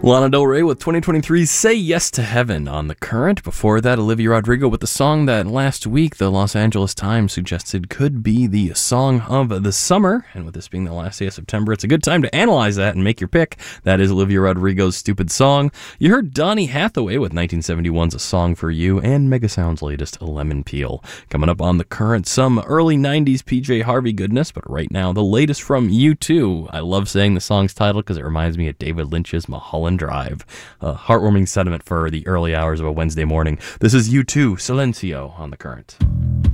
Lana Del Rey with 2023's Say Yes to Heaven on The Current. Before that, Olivia Rodrigo with the song that last week the Los Angeles Times suggested could be the song of the summer. And with this being the last day of September, it's a good time to analyze that and make your pick. That is Olivia Rodrigo's Stupid Song. You heard Donny Hathaway with 1971's A Song for You and Megasound's latest Lemon Peel. Coming up on The Current, some early 90s PJ Harvey goodness, but right now the latest from U2. I love saying the song's title because it reminds me of David Lynch's Mulholland Drive. A heartwarming sentiment for the early hours of a Wednesday morning. This is U2, Silencio on The Current.